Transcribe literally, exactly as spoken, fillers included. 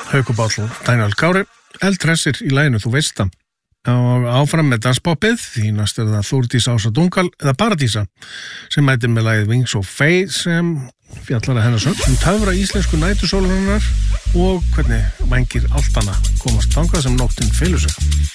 Haukur Páll og Daniel Kári, eldhressir í laginu Þú veist það. Og áfram með danspoppið, því næst er það Þórdís Ása Dungal eða Paradísa sem mætir með lagið Wings of Faith sem fjallar að hennar sögn um töfra íslensku nætursólarinnar og hvernig vængir altanna komast þangað sem nóttin felur sig.